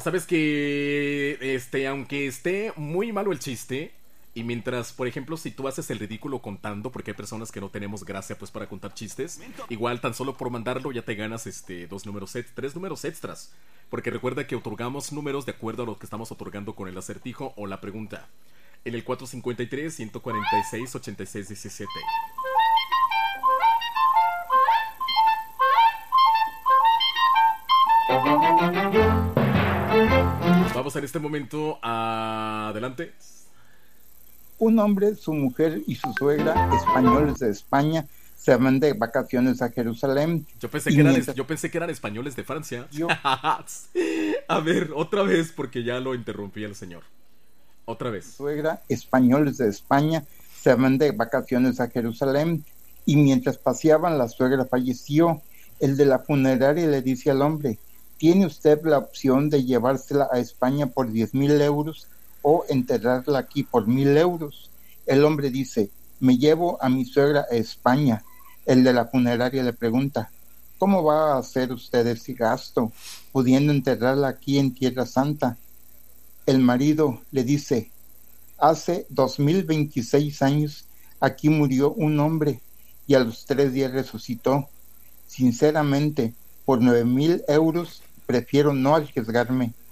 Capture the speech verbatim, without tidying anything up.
sabes que, este, aunque esté muy malo el chiste, y mientras, por ejemplo, si tú haces el ridículo contando, porque hay personas que no tenemos gracia, pues, para contar chistes, igual tan solo por mandarlo ya te ganas, este, dos números, ex- tres números extras. Porque recuerda que otorgamos números de acuerdo a lo que estamos otorgando con el acertijo o la pregunta. En el cuatro cincuenta y tres, ciento cuarenta y seis, ochenta y seis, diecisiete. Vamos en este momento a... adelante. Un hombre, su mujer y su suegra, españoles de España, se van de vacaciones a Jerusalén. Yo pensé Y que eran, mientras yo pensé que eran españoles de Francia. yo, A ver, otra vez porque ya lo interrumpí el señor. Otra su vez. suegra, españoles de España, se van de vacaciones a Jerusalén. Y mientras paseaban, la suegra falleció. El de la funeraria le dice al hombre: ¿tiene usted la opción de llevársela a España por diez mil euros o enterrarla aquí por mil euros? El hombre dice: me llevo a mi suegra a España. El de la funeraria le pregunta: ¿cómo va a hacer usted ese gasto, pudiendo enterrarla aquí en Tierra Santa? El marido le dice: hace dos mil veintiséis años aquí murió un hombre y a los tres días resucitó. Sinceramente, por nueve mil euros prefiero no arriesgarme.